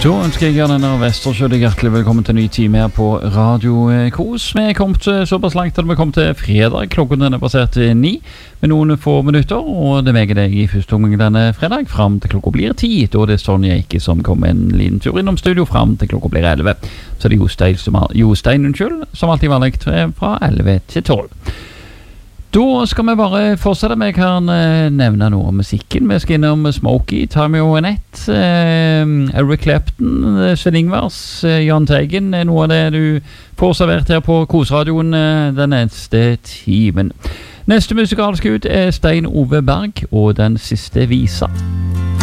Så ønsker jeg Jan Einar Westersjø deg hjertelig velkommen til en ny time her på Radio Kos. Vi er kommet såpass langt at vi kom til fredag. Klokken den er passert 9 med noen få minutter, og det veger deg i første omgang denne fredag frem til klokka blir 10. Da det er Sonja Eike som kommer en liten tur innom studio frem til klokka blir 11. Så det er Jostein, som alltid var lekt fra 11 til 12. Da skal vi bare fortsette med. Jeg kan nevne noe om musikken. Vi skal innom Smokey, Tammy Wynette, Eric Clapton, Sven Ingvars, Jahn Teigen. Noe av det du får servert her på Kosradioen den neste timen. Neste musikalsk ut er Stein Ove Berg og Den siste visa.